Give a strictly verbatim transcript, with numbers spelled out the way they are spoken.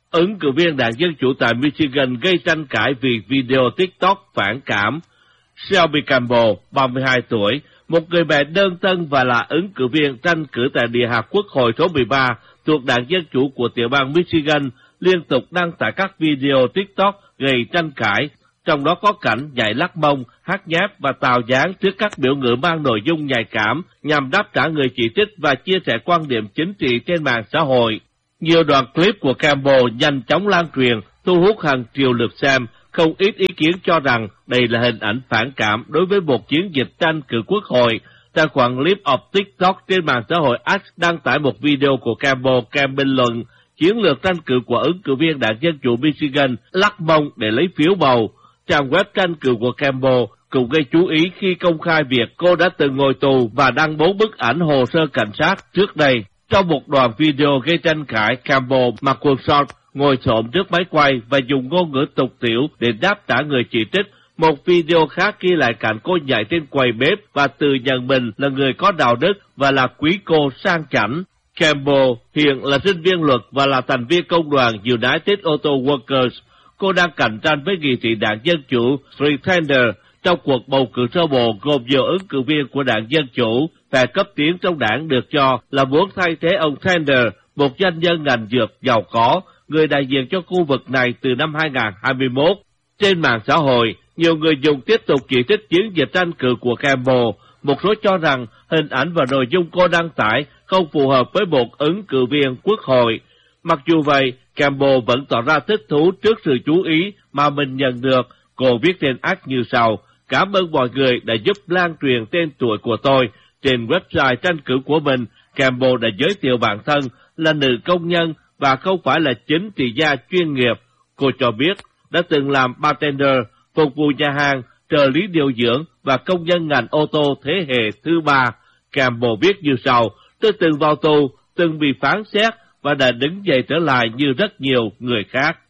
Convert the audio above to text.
Ứng cử viên đảng Dân Chủ tại Michigan gây tranh cãi vì video TikTok phản cảm. Shelby Campbell, ba mươi hai tuổi, một người mẹ đơn thân và là ứng cử viên tranh cử tại địa hạt Quốc hội số mười ba thuộc đảng Dân Chủ của tiểu bang Michigan, liên tục đăng tải các video TikTok gây tranh cãi, trong đó có cảnh nhảy lắc mông, hát nháp và tào dáng trước các biểu ngữ mang nội dung nhạy cảm nhằm đáp trả người chỉ trích và chia sẻ quan điểm chính trị trên mạng xã hội. Nhiều đoạn clip của Campbell nhanh chóng lan truyền, thu hút hàng triệu lượt xem. Không ít ý kiến cho rằng đây là hình ảnh phản cảm đối với một chiến dịch tranh cử quốc hội. Tài khoản Clip of TikTok trên mạng xã hội X đăng tải một video của Campbell kèm bình luận chiến lược tranh cử của ứng cử viên đảng Dân Chủ Michigan lắc mông để lấy phiếu bầu. Trang web tranh cử của Campbell cũng gây chú ý khi công khai việc cô đã từng ngồi tù và đăng bốn bức ảnh hồ sơ cảnh sát trước đây. Trong một đoạn video gây tranh cãi, Campbell mặc quần short, ngồi xổm trước máy quay và dùng ngôn ngữ tục tĩu để đáp trả người chỉ trích. Một video khác ghi lại cảnh cô nhảy trên quầy bếp và tự nhận mình là người có đạo đức và là quý cô sang chảnh. Campbell hiện là sinh viên luật và là thành viên công đoàn United Auto Workers. Cô đang cạnh tranh với nghị sĩ đảng Dân Chủ Steve Tender trong cuộc bầu cử sơ bộ gồm nhiều ứng cử viên của đảng Dân Chủ. Phe cấp tiến trong đảng được cho là muốn thay thế ông Tender, một doanh nhân ngành dược giàu có, người đại diện cho khu vực này từ năm hai không hai mốt. Trên mạng xã hội, nhiều người dùng tiếp tục chỉ trích chiến dịch tranh cử của Campbell. Một số cho rằng hình ảnh và nội dung cô đăng tải không phù hợp với một ứng cử viên quốc hội. Mặc dù vậy, Campbell vẫn tỏ ra thích thú trước sự chú ý mà mình nhận được. Cô viết trên X như sau: "Cảm ơn mọi người đã giúp lan truyền tên tuổi của tôi." Trên website tranh cử của mình, Campbell đã giới thiệu bản thân là nữ công nhân và không phải là chính trị gia chuyên nghiệp. Cô cho biết đã từng làm bartender, phục vụ nhà hàng, trợ lý điều dưỡng và công nhân ngành ô tô thế hệ thứ ba. Campbell viết như sau: "Tôi từng vào tù, từng bị phán xét và đã đứng dậy trở lại như rất nhiều người khác."